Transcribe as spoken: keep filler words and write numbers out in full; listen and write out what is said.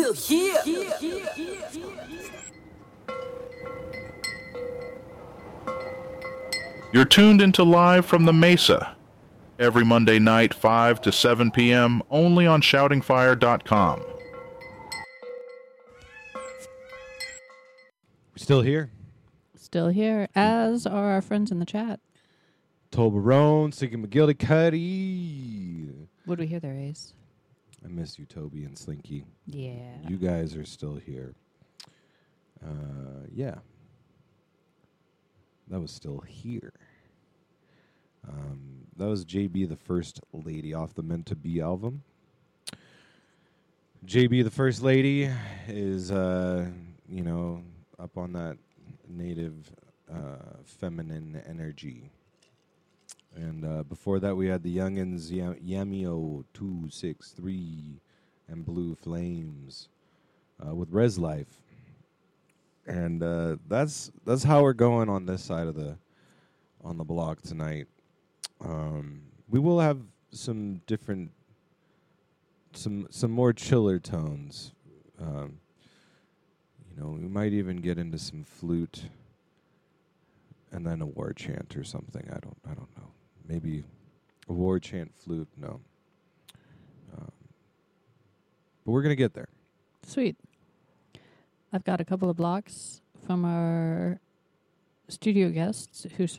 still here. You're tuned into Live from the Mesa every Monday night, five to seven p.m., only on shouting fire dot com. Still here. Still here, as are our friends in the chat. Toblerone, Slinky McGillicuddy. What do we hear there, Ace? I miss you, Toby and Slinky. Yeah. You guys are still here. Uh, yeah. That was still here. Um, that was J B, the First Lady, off the Meant to Be album. J B, the First Lady, is, uh, you know, up on that native uh, feminine energy. And uh, before that, we had the Youngins, Yam- Yamio two six three and Blue Flames uh, with Res Life. And uh, that's that's how we're going on this side of the on the block tonight. Um, we will have some different, some some more chiller tones. Um, you know, we might even get into some flute, and then a war chant or something. I don't I don't know. Maybe a war chant flute. No. Um, but we're gonna get there. Sweet. I've got a couple of blocks from our studio guests who